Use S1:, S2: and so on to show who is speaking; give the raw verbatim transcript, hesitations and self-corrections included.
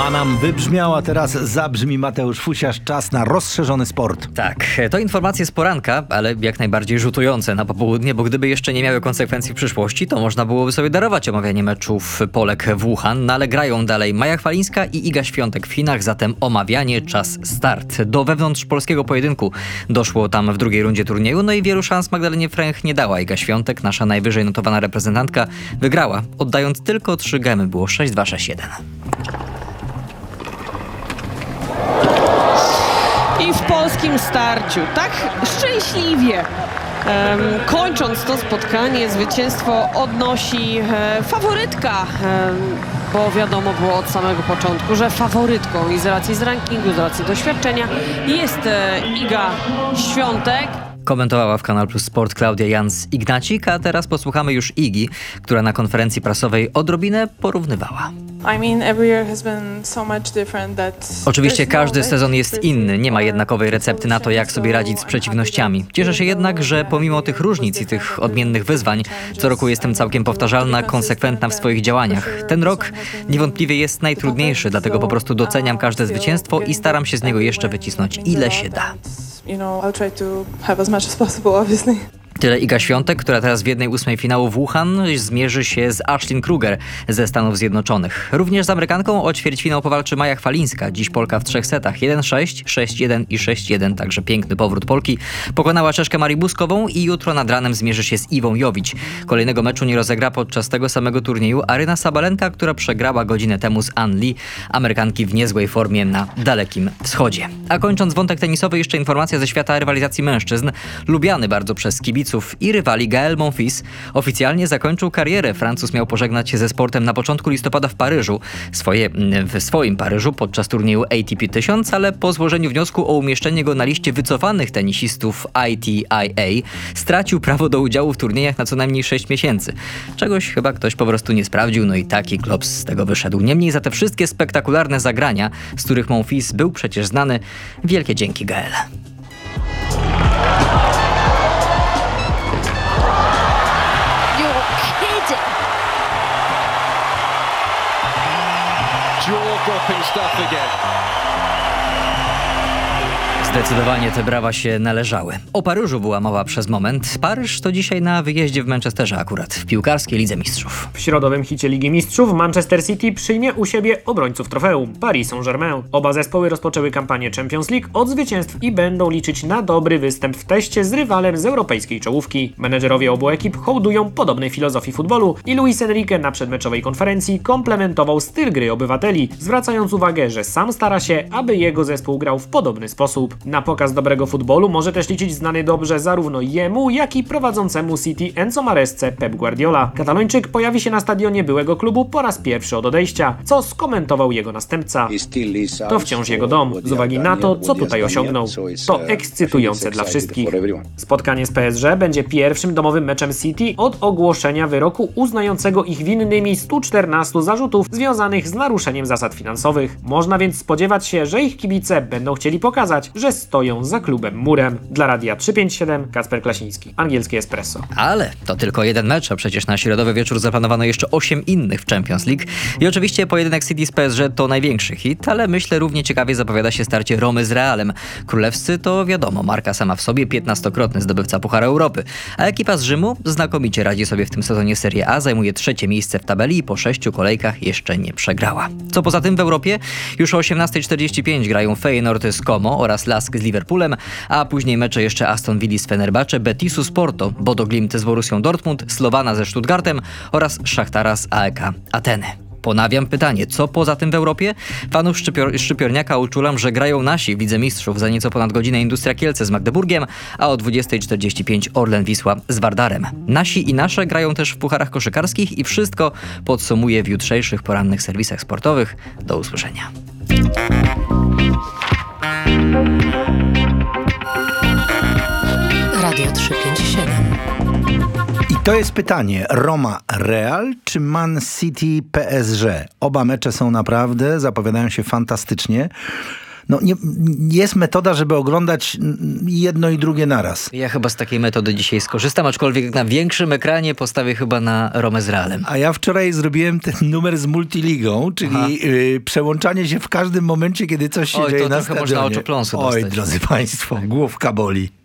S1: Roma nam wybrzmiała, teraz zabrzmi Mateusz Fusiarz. Czas na rozszerzony sport.
S2: Tak, to informacje z poranka, ale jak najbardziej rzutujące na popołudnie, bo gdyby jeszcze nie miały konsekwencji w przyszłości, to można byłoby sobie darować omawianie meczów Polek w Wuhan, no ale grają dalej Maja Chwalińska i Iga Świątek w Chinach, zatem omawianie, czas start. Do wewnątrzpolskiego pojedynku doszło tam w drugiej rundzie turnieju, no i wielu szans Magdalenie Fręch nie dała. Iga Świątek, nasza najwyżej notowana reprezentantka, wygrała, oddając tylko trzy gemy, było sześć dwa sześć jeden.
S3: I w polskim starciu tak szczęśliwie um, kończąc to spotkanie, zwycięstwo odnosi e, faworytka, e, bo wiadomo było od samego początku, że faworytką i z racji z rankingu, z racji doświadczenia jest e, Iga Świątek.
S2: Komentowała w Kanal Plus Sport Klaudia Jans-Ignacik, a teraz posłuchamy już Igi, która na konferencji prasowej odrobinę porównywała. Oczywiście każdy sezon jest inny, nie ma jednakowej recepty na to, jak sobie radzić z przeciwnościami. Cieszę się jednak, że pomimo tych różnic i tych odmiennych wyzwań, co roku jestem całkiem powtarzalna, konsekwentna w swoich działaniach. Ten rok niewątpliwie jest najtrudniejszy, dlatego po prostu doceniam każde zwycięstwo i staram się z niego jeszcze wycisnąć, ile się da.
S4: You know, I'll try to have as much as possible, obviously.
S2: Tyle Iga Świątek, która teraz w jednej ósmej finału w Wuhan zmierzy się z Ashlyn Kruger ze Stanów Zjednoczonych. Również z Amerykanką o ćwierćfinał powalczy Maja Chwalińska. Dziś Polka w trzech setach. jeden sześć, sześć jeden i sześć jeden. Także piękny powrót Polki. Pokonała Czeszkę Marię Buskową i jutro nad ranem zmierzy się z Iwą Jowić. Kolejnego meczu nie rozegra podczas tego samego turnieju Aryna Sabalenka, która przegrała godzinę temu z Ann Lee, Amerykanki w niezłej formie na Dalekim Wschodzie. A kończąc wątek tenisowy, jeszcze informacja ze świata rywalizacji mężczyzn. Lubiany bardzo przez kibiców i rywali Gael Monfils oficjalnie zakończył karierę. Francuz miał pożegnać się ze sportem na początku listopada w Paryżu. Swoje, w swoim Paryżu podczas turnieju A T P tysiąc, ale po złożeniu wniosku o umieszczenie go na liście wycofanych tenisistów I T I A stracił prawo do udziału w turniejach na co najmniej sześć miesięcy. Czegoś chyba ktoś po prostu nie sprawdził, no i taki klops z tego wyszedł. Niemniej za te wszystkie spektakularne zagrania, z których Monfils był przecież znany, wielkie dzięki Gael.
S5: Jaw-dropping stuff again.
S2: Zdecydowanie te brawa się należały. O Paryżu była mowa przez moment. Paryż to dzisiaj na wyjeździe w Manchesterze akurat, w piłkarskiej Lidze Mistrzów.
S6: W środowym hicie Ligi Mistrzów Manchester City przyjmie u siebie obrońców trofeum Paris Saint-Germain. Oba zespoły rozpoczęły kampanię Champions League od zwycięstw i będą liczyć na dobry występ w teście z rywalem z europejskiej czołówki. Menedżerowie obu ekip hołdują podobnej filozofii futbolu i Luis Enrique na przedmeczowej konferencji komplementował styl gry obywateli, zwracając uwagę, że sam stara się, aby jego zespół grał w podobny sposób. Na pokaz dobrego futbolu może też liczyć znany dobrze zarówno jemu, jak i prowadzącemu City Enzo Maresce Pep Guardiola. Katalończyk pojawi się na stadionie byłego klubu po raz pierwszy od odejścia, co skomentował jego następca. To wciąż jego dom, z uwagi na to, co tutaj osiągnął. To ekscytujące dla wszystkich. Spotkanie z P S G będzie pierwszym domowym meczem City od ogłoszenia wyroku uznającego ich winnymi stu czternastu zarzutów związanych z naruszeniem zasad finansowych. Można więc spodziewać się, że ich kibice będą chcieli pokazać, że stoją za klubem murem. Dla Radia trzysta pięćdziesiąt siedem Kacper Klasiński, Angielskie Espresso.
S2: Ale to tylko jeden mecz, a przecież na środowy wieczór zaplanowano jeszcze osiem innych w Champions League. I oczywiście pojedynek City z P S G to największy hit, ale myślę równie ciekawie zapowiada się starcie Romy z Realem. Królewscy to wiadomo, marka sama w sobie, piętnastokrotny zdobywca Pucharu Europy. A ekipa z Rzymu znakomicie radzi sobie w tym sezonie Serie A, zajmuje trzecie miejsce w tabeli i po sześciu kolejkach jeszcze nie przegrała. Co poza tym w Europie? Już o osiemnasta czterdzieści pięć grają Feyenoord z Como oraz Lask z Liverpoolem, a później mecze jeszcze Aston Villa z Fenerbahce, Betisu z Porto, Bodo Glimt z Borussią Dortmund, Slowana ze Stuttgartem oraz Szachtara z A E K Ateny. Ponawiam pytanie, co poza tym w Europie? Fanów szczypior- Szczypiorniaka uczulam, że grają nasi w Lidze Mistrzów. Za nieco ponad godzinę Industria Kielce z Magdeburgiem, a o dwudziesta czterdzieści pięć Orlen Wisła z Wardarem. Nasi i nasze grają też w pucharach koszykarskich i wszystko podsumuję w jutrzejszych porannych serwisach sportowych. Do usłyszenia.
S7: Radio trzysta pięćdziesiąt siedem.
S1: I to jest pytanie. Roma Real czy Man City P S G? Oba mecze są naprawdę, zapowiadają się fantastycznie. no nie, jest metoda, żeby oglądać jedno i drugie naraz.
S2: Ja chyba z takiej metody dzisiaj skorzystam, aczkolwiek na większym ekranie postawię chyba na Romę z Realem.
S1: A ja wczoraj zrobiłem ten numer z multiligą, czyli y, przełączanie się w każdym momencie, kiedy coś się
S2: Oj,
S1: dzieje
S2: to
S1: na
S2: trochę
S1: stadionie.
S2: można oczopląsu
S1: Oj,
S2: dostać.
S1: drodzy państwo, główka boli.